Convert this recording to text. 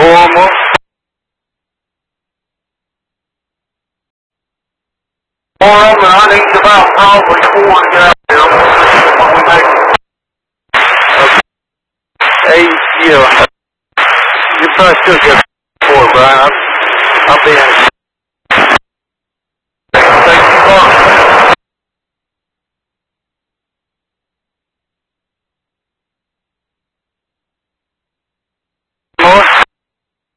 Normal. And I need about probably 4 to get out there when we make it. 8, yeah. You probably still get 4, Brian. I'll be in